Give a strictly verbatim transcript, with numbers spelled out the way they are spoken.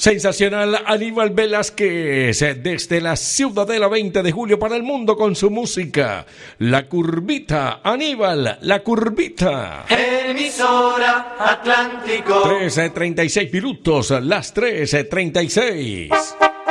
Sensacional Aníbal Velázquez desde la Ciudadela veinte de julio para el mundo con su música. La Curvita, Aníbal, La Curvita. Emisora Atlántico. trece treinta y seis minutos, las trece treinta y seis.